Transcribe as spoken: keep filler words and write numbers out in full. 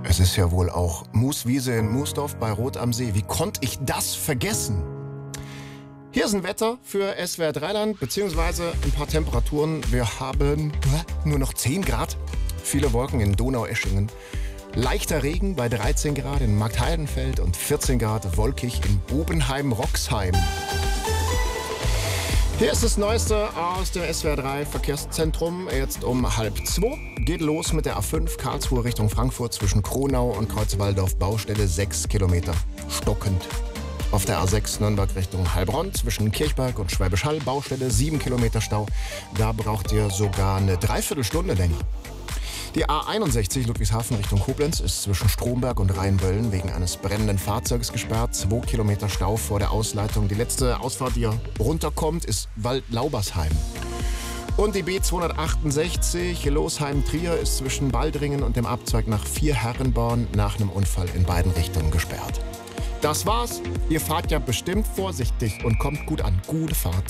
Es ist ja wohl auch Mooswiese in Moosdorf bei Rot am See. Wie konnte ich das vergessen? Hier ist ein Wetter für S W R Dreiland, beziehungsweise ein paar Temperaturen. Wir haben nur noch zehn Grad, viele Wolken in Donaueschingen. Leichter Regen bei dreizehn Grad in Marktheidenfeld und vierzehn Grad wolkig in Bobenheim-Roxheim. Hier ist das Neueste aus dem S W R drei Verkehrszentrum. Jetzt um halb zwei geht los mit der A fünf Karlsruhe Richtung Frankfurt zwischen Kronau und Kreuzwaldorf Baustelle sechs Kilometer. Stockend. Auf der A sechs Nürnberg Richtung Heilbronn zwischen Kirchberg und Schwäbisch Hall Baustelle sieben Kilometer Stau. Da braucht ihr sogar eine Dreiviertelstunde länger. Die A einundsechzig Ludwigshafen Richtung Koblenz ist zwischen Stromberg und Rheinböllen wegen eines brennenden Fahrzeugs gesperrt. zwei Kilometer Stau vor der Ausleitung. Die letzte Ausfahrt, die hier runterkommt, ist Waldlaubersheim. Und die B zweihundertachtundsechzig Losheim-Trier ist zwischen Baldringen und dem Abzweig nach Vierherrenborn nach einem Unfall in beiden Richtungen gesperrt. Das war's. Ihr fahrt ja bestimmt vorsichtig und kommt gut an. Gute Fahrt.